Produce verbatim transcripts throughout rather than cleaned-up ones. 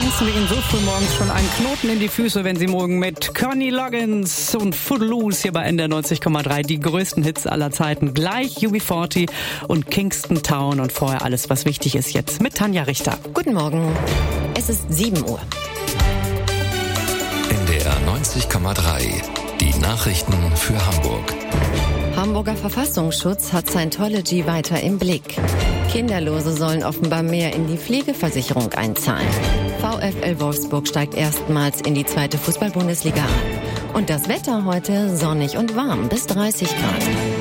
tanzen wir Ihnen so früh morgens schon einen Knoten in die Füße, wenn Sie morgen mit Connie Loggins und Footloose hier bei N D R neunzig Komma drei die größten Hits aller Zeiten. Gleich U B vierzig und Kingston Town und vorher alles, was wichtig ist jetzt mit Tanja Richter. Guten Morgen. Es ist sieben Uhr. N D R neunzig Komma drei. Die Nachrichten für Hamburg. Hamburger Verfassungsschutz hat Scientology weiter im Blick. Kinderlose sollen offenbar mehr in die Pflegeversicherung einzahlen. VfL Wolfsburg steigt erstmals in die zweite Fußball-Bundesliga ab. Und das Wetter heute sonnig und warm, bis dreißig Grad.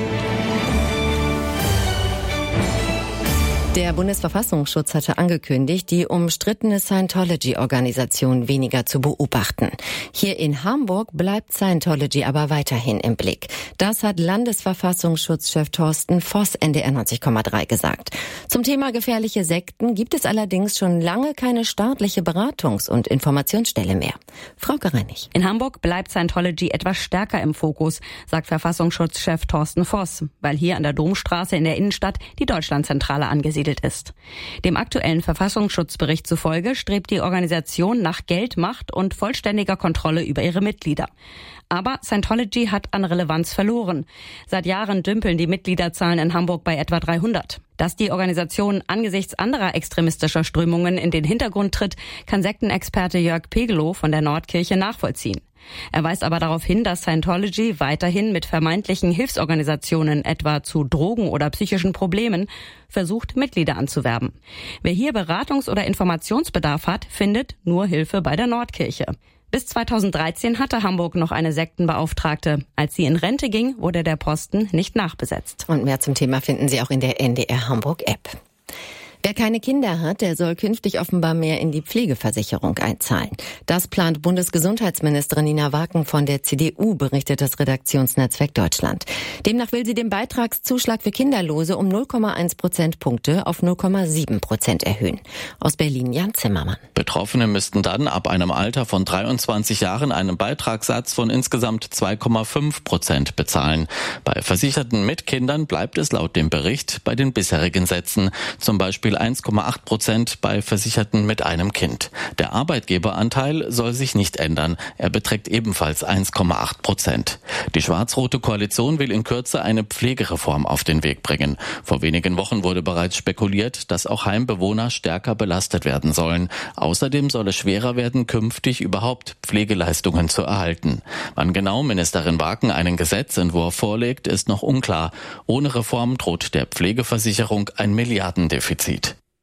Der Bundesverfassungsschutz hatte angekündigt, die umstrittene Scientology-Organisation weniger zu beobachten. Hier in Hamburg bleibt Scientology aber weiterhin im Blick. Das hat Landesverfassungsschutzchef Thorsten Voss N D R neunzig Komma drei gesagt. Zum Thema gefährliche Sekten gibt es allerdings schon lange keine staatliche Beratungs- und Informationsstelle mehr. Frauke Reinig. In Hamburg bleibt Scientology etwas stärker im Fokus, sagt Verfassungsschutzchef Thorsten Voss, weil hier an der Domstraße in der Innenstadt die Deutschlandzentrale angesiedelt ist. Dem aktuellen Verfassungsschutzbericht zufolge strebt die Organisation nach Geld, Macht und vollständiger Kontrolle über ihre Mitglieder. Aber Scientology hat an Relevanz verloren. Seit Jahren dümpeln die Mitgliederzahlen in Hamburg bei etwa dreihundert. Dass die Organisation angesichts anderer extremistischer Strömungen in den Hintergrund tritt, kann Sektenexperte Jörg Pegelow von der Nordkirche nachvollziehen. Er weist aber darauf hin, dass Scientology weiterhin mit vermeintlichen Hilfsorganisationen, etwa zu Drogen- oder psychischen Problemen, versucht, Mitglieder anzuwerben. Wer hier Beratungs- oder Informationsbedarf hat, findet nur Hilfe bei der Nordkirche. Bis zweitausenddreizehn hatte Hamburg noch eine Sektenbeauftragte. Als sie in Rente ging, wurde der Posten nicht nachbesetzt. Und mehr zum Thema finden Sie auch in der N D R Hamburg-App. Wer keine Kinder hat, der soll künftig offenbar mehr in die Pflegeversicherung einzahlen. Das plant Bundesgesundheitsministerin Nina Waken von der C D U, berichtet das Redaktionsnetzwerk Deutschland. Demnach will sie den Beitragszuschlag für Kinderlose um null Komma eins Prozentpunkte auf null Komma sieben Prozent erhöhen. Aus Berlin Jan Zimmermann. Betroffene müssten dann ab einem Alter von dreiundzwanzig Jahren einen Beitragssatz von insgesamt zwei Komma fünf Prozent bezahlen. Bei Versicherten mit Kindern bleibt es laut dem Bericht bei den bisherigen Sätzen, zum Beispiel eins Komma acht Prozent bei Versicherten mit einem Kind. Der Arbeitgeberanteil soll sich nicht ändern. Er beträgt ebenfalls eins Komma acht Prozent. Die schwarz-rote Koalition will in Kürze eine Pflegereform auf den Weg bringen. Vor wenigen Wochen wurde bereits spekuliert, dass auch Heimbewohner stärker belastet werden sollen. Außerdem soll es schwerer werden, künftig überhaupt Pflegeleistungen zu erhalten. Wann genau Ministerin Waken einen Gesetzentwurf vorlegt, ist noch unklar. Ohne Reform droht der Pflegeversicherung ein Milliardendefizit.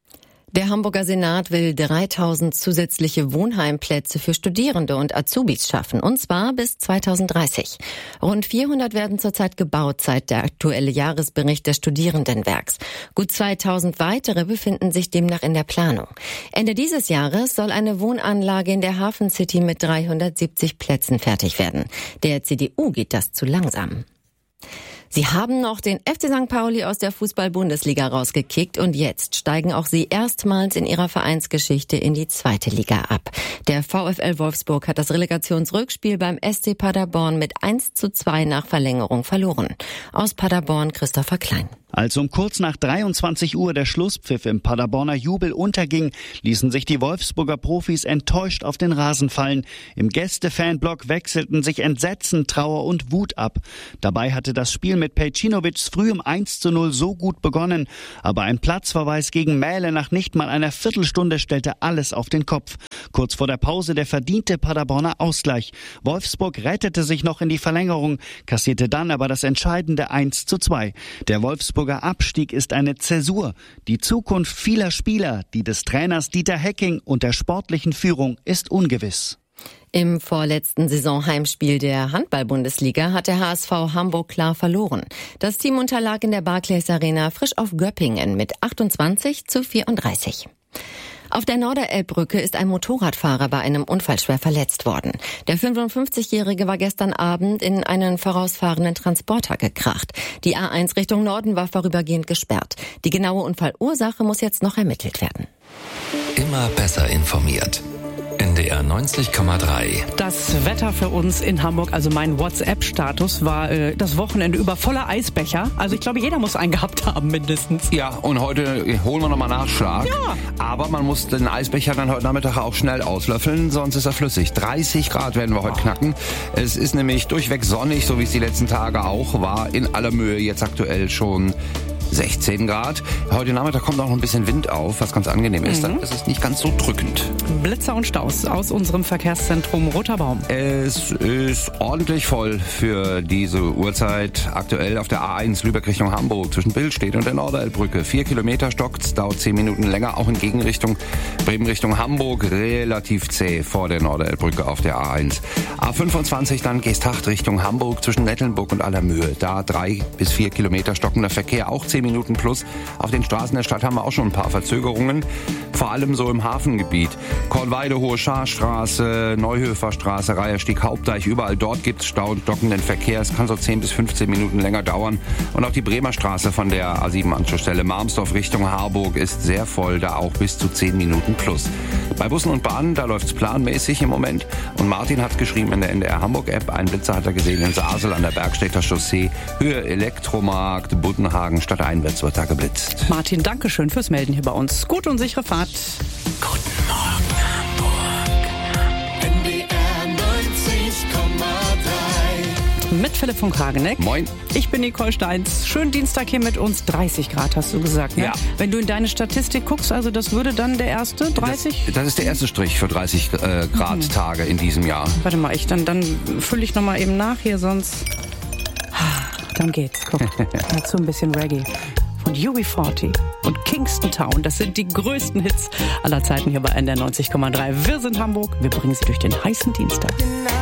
Der Hamburger Senat will dreitausend zusätzliche Wohnheimplätze für Studierende und Azubis schaffen, und zwar bis zweitausenddreißig. Rund vierhundert werden zurzeit gebaut, seit der aktuelle Jahresbericht des Studierendenwerks. Gut zweitausend weitere befinden sich demnach in der Planung. Ende dieses Jahres soll eine Wohnanlage in der Hafen City mit dreihundertsiebzig Plätzen fertig werden. Der C D U geht das zu langsam. Sie haben noch den F C Sankt Pauli aus der Fußball-Bundesliga rausgekickt und jetzt steigen auch sie erstmals in ihrer Vereinsgeschichte in die zweite Liga ab. Der VfL Wolfsburg hat das Relegationsrückspiel beim S C Paderborn mit eins zu zwei nach Verlängerung verloren. Aus Paderborn Christopher Klein. Als um kurz nach dreiundzwanzig Uhr der Schlusspfiff im Paderborner Jubel unterging, ließen sich die Wolfsburger Profis enttäuscht auf den Rasen fallen. Im Gäste-Fanblock wechselten sich Entsetzen, Trauer und Wut ab. Dabei hatte das Spiel mit Pejcinovics früh um eins zu null so gut begonnen, aber ein Platzverweis gegen Mähle nach nicht mal einer Viertelstunde stellte alles auf den Kopf. Kurz vor der Pause der verdiente Paderborner Ausgleich. Wolfsburg rettete sich noch in die Verlängerung, kassierte dann aber das entscheidende eins zu zwei. Der Wolfsburger Abstieg ist eine Zäsur. Die Zukunft vieler Spieler, die des Trainers Dieter Hecking und der sportlichen Führung ist ungewiss. Im vorletzten Saisonheimspiel der Handball-Bundesliga hat der H S V Hamburg klar verloren. Das Team unterlag in der Barclays Arena frisch auf Göppingen mit achtundzwanzig zu vierunddreißig. Auf der Norderelbbrücke ist ein Motorradfahrer bei einem Unfall schwer verletzt worden. Der fünfundfünfzigjährige war gestern Abend in einen vorausfahrenden Transporter gekracht. Die A eins Richtung Norden war vorübergehend gesperrt. Die genaue Unfallursache muss jetzt noch ermittelt werden. Immer besser informiert. N N D R neunzig Komma drei. Das Wetter für uns in Hamburg, also mein WhatsApp-Status, war äh, das Wochenende über voller Eisbecher. Also ich glaube, jeder muss einen gehabt haben mindestens. Ja, und heute holen wir nochmal Nachschlag. Ja. Aber man muss den Eisbecher dann heute Nachmittag auch schnell auslöffeln, sonst ist er flüssig. dreißig Grad werden wir heute knacken. Es ist nämlich durchweg sonnig, so wie es die letzten Tage auch war. In aller Mühe jetzt aktuell schon sechzehn Grad. Heute Nachmittag kommt auch noch ein bisschen Wind auf, was ganz angenehm ist. Mhm. Es ist nicht ganz so drückend. Blitzer und Staus aus unserem Verkehrszentrum Roter Baum. Es ist ordentlich voll für diese Uhrzeit. Aktuell auf der A eins Lübeck Richtung Hamburg zwischen Billstedt und der Norderelbbrücke. Vier Kilometer stockt's, dauert zehn Minuten länger. Auch in Gegenrichtung Bremen Richtung Hamburg relativ zäh vor der Norderelbbrücke auf der A eins. A fünfundzwanzig dann Geesthacht Richtung Hamburg zwischen Nettelnburg und Allermühe. Da drei bis vier Kilometer stockender Verkehr, auch zehn Minuten plus. Auf den Straßen der Stadt haben wir auch schon ein paar Verzögerungen. Vor allem so im Hafengebiet. Kornweide, Hohe Scharstraße, Neuhöferstraße, Reierstieg, Hauptdeich. Überall dort gibt es Stau und stockenden Verkehr. Es kann so zehn bis fünfzehn Minuten länger dauern. Und auch die Bremer Straße von der A sieben Anschlussstelle Marmsdorf Richtung Harburg ist sehr voll. Da auch bis zu zehn Minuten plus. Bei Bussen und Bahnen, da läuft es planmäßig im Moment. Und Martin hat geschrieben in der N D R Hamburg App, ein Blitzer hat er gesehen in Sasel an der Bergstädter Chaussee. Höhe Elektromarkt, Buddenhagen, stadteinwärts wird da geblitzt. Martin, danke schön fürs Melden hier bei uns. Gut und sichere Fahrt. Guten Morgen, Hamburg. N D R neunzig Komma drei. Mit Philipp von Krageneck. Moin. Ich bin Nicole Steins. Schönen Dienstag hier mit uns. dreißig Grad hast du gesagt, ne? Ja. Wenn du in deine Statistik guckst, also das würde dann der erste dreißig? Das, das ist der erste Strich für dreißig äh, Grad mhm. Tage in diesem Jahr. Warte mal, ich dann, dann fülle ich nochmal eben nach hier, sonst... Dann geht's. Guck, dazu ein bisschen Reggae. Von U B vierzig und Kingston Town. Das sind die größten Hits aller Zeiten hier bei N D R neunzig Komma drei. Wir sind Hamburg. Wir bringen sie durch den heißen Dienstag.